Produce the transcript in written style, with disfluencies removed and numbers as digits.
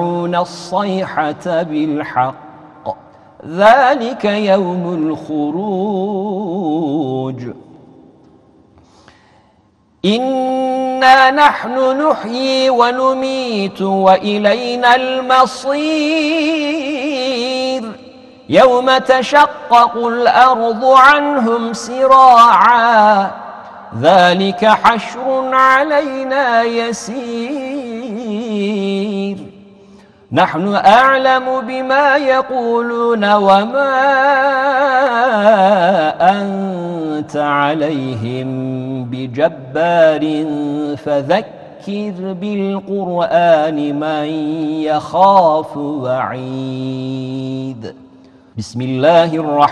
يسمعون الصيحة بالحق ذلك يوم الخروج إنا نحن نحيي ونميت وإلينا المصير يوم تشقق الأرض عنهم سراعا ذلك حشر علينا يسير نحن أعلم بما يقولون وما أنت عليهم بجبار فذكر بالقرآن من يخاف وعيد بسم الله الرحمن